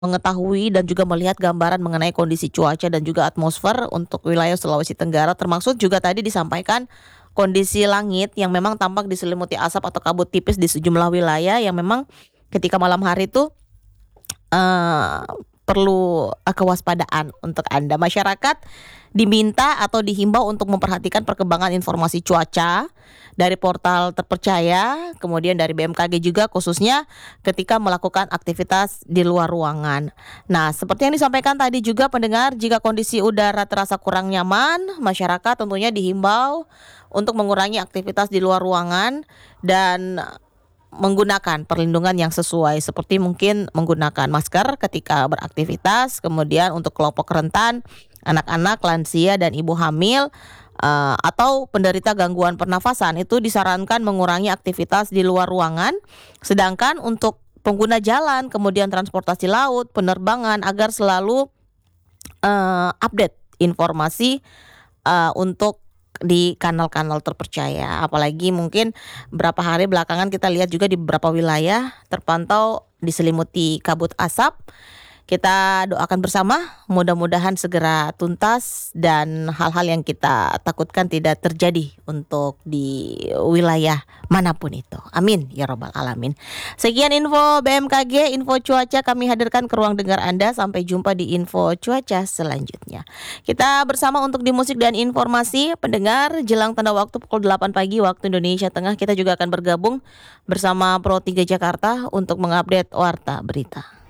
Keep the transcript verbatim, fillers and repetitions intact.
Mengetahui dan juga melihat gambaran mengenai kondisi cuaca dan juga atmosfer untuk wilayah Sulawesi Tenggara, termasuk juga tadi disampaikan kondisi langit yang memang tampak diselimuti asap atau kabut tipis di sejumlah wilayah yang memang ketika malam hari itu, eee, perlu, eee, kewaspadaan untuk Anda. Masyarakat diminta atau dihimbau untuk memperhatikan perkembangan informasi cuaca dari portal terpercaya, kemudian dari B M K G juga khususnya ketika melakukan aktivitas di luar ruangan. Nah, seperti yang disampaikan tadi juga pendengar, jika kondisi udara terasa kurang nyaman, masyarakat tentunya dihimbau untuk mengurangi aktivitas di luar ruangan dan menggunakan perlindungan yang sesuai, seperti mungkin menggunakan masker ketika beraktivitas, kemudian untuk kelompok rentan, anak-anak, lansia, dan ibu hamil, eee, atau penderita gangguan pernafasan itu disarankan mengurangi aktivitas di luar ruangan. Sedangkan untuk pengguna jalan, kemudian transportasi laut, penerbangan agar selalu, eee, update informasi, eee, untuk di kanal-kanal terpercaya. Apalagi mungkin berapa hari belakangan kita lihat juga di beberapa wilayah terpantau diselimuti kabut asap. Kita doakan bersama mudah-mudahan segera tuntas dan hal-hal yang kita takutkan tidak terjadi untuk di wilayah manapun itu. Amin ya rabbal alamin. Sekian info B M K G, info cuaca kami hadirkan ke ruang dengar Anda. Sampai jumpa di info cuaca selanjutnya. Kita bersama untuk di musik dan informasi pendengar jelang tanda waktu pukul delapan pagi waktu Indonesia Tengah kita juga akan bergabung bersama Pro tiga Jakarta untuk mengupdate warta berita.